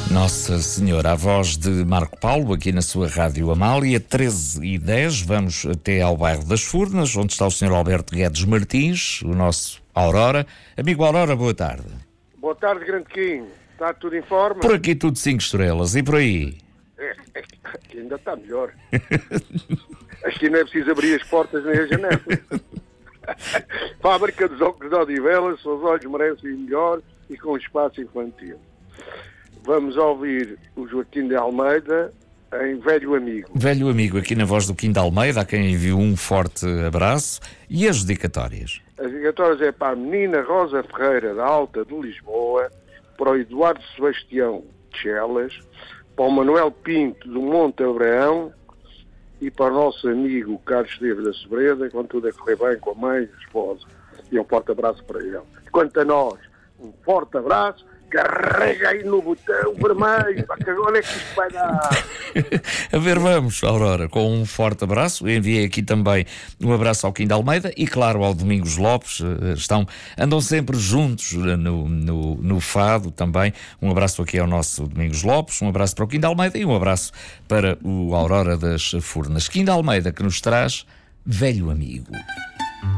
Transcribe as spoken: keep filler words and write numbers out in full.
Nossa Senhora, a voz de Marco Paulo, aqui na sua Rádio Amália, treze e dez, vamos até ao bairro das Furnas, onde está o senhor Alberto Guedes Martins, o nosso Aurora. Amigo Aurora, boa tarde. Boa tarde, grande Quinho. Está tudo em forma? Por aqui tudo cinco estrelas, e por aí? É, é, aqui ainda está melhor. Aqui não é preciso abrir as portas nem as janelas. Fábrica dos óculos de Odivelas, seus olhos merecem melhor e com espaço infantil. Vamos ouvir o Joaquim de Almeida em Velho Amigo. Velho Amigo, aqui na voz do Quim de Almeida, a quem envio um forte abraço. E as dedicatórias? As dedicatórias é para a menina Rosa Ferreira, da Alta de Lisboa, para o Eduardo Sebastião de Chelas, para o Manuel Pinto do Monte Abraão e para o nosso amigo Carlos Esteves da Sobreda, com tudo a correr bem com a mãe e a esposa. E um forte abraço para ele. Quanto a nós, um forte abraço. Carrega aí no botão vermelho, para que agora é que isto vai dar. A ver, vamos, Aurora, com um forte abraço. Eu enviei aqui também um abraço ao Quim de Almeida e, claro, ao Domingos Lopes. Estão, andam sempre juntos no, no, no fado também. Um abraço aqui ao nosso Domingos Lopes, um abraço para o Quim de Almeida e um abraço para o Aurora das Furnas. Quim de Almeida, que nos traz Velho Amigo.